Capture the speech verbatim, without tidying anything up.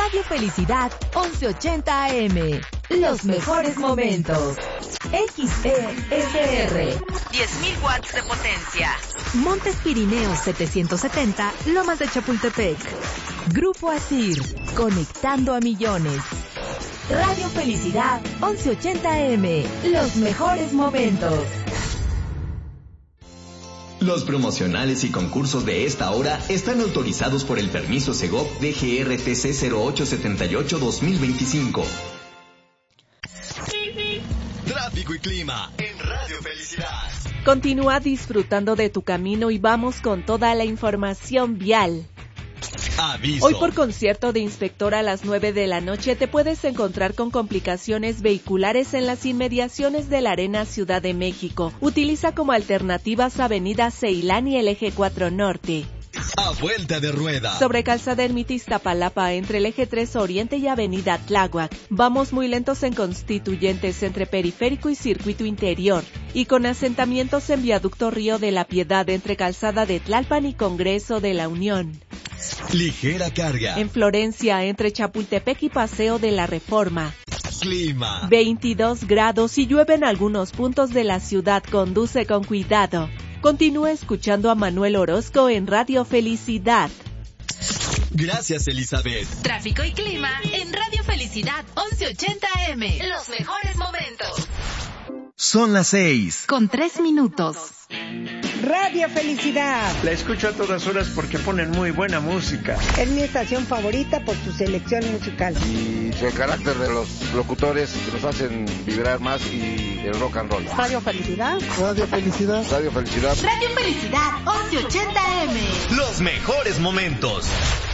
Radio Felicidad once ochenta A M. Los mejores momentos. X E S R. diez mil watts de potencia. Montes Pirineos setecientos setenta, Lomas de Chapultepec. Grupo Asir, conectando a millones. Radio Felicidad once ochenta A M. Los mejores momentos. Los promocionales y concursos de esta hora están autorizados por el permiso Segov D G R T C cero ocho setenta y ocho dos mil veinticinco. Tráfico y clima en Radio Felicidad. Continúa disfrutando de tu camino y vamos con toda la información vial. Aviso. Hoy por concierto de inspector a las nueve de la noche te puedes encontrar con complicaciones vehiculares en las inmediaciones de la Arena Ciudad de México. Utiliza como alternativas Avenida Ceilán y el Eje cuatro Norte. A vuelta de rueda. Sobre Calzada Ermita Iztapalapa entre el Eje tres Oriente y Avenida Tláhuac. Vamos muy lentos en Constituyentes entre Periférico y Circuito Interior. Y con asentamientos en Viaducto Río de la Piedad entre Calzada de Tlalpan y Congreso de la Unión. Ligera carga. En Florencia entre Chapultepec y Paseo de la Reforma. Clima. veintidós grados y llueve en algunos puntos de la ciudad. Conduce con cuidado. Continúa escuchando a Manuel Orozco en Radio Felicidad. Gracias, Elizabeth. Tráfico y clima en Radio Felicidad once ochenta A M. Los mejores momentos. Son las seis. Con tres minutos. Radio Felicidad. La escucho a todas horas porque ponen muy buena música. Es mi estación favorita por su selección musical. Y el carácter de los locutores que nos hacen vibrar más y el rock and roll. Radio Felicidad. Radio Felicidad. Radio Felicidad. Radio Felicidad once ochenta A M. Los mejores momentos.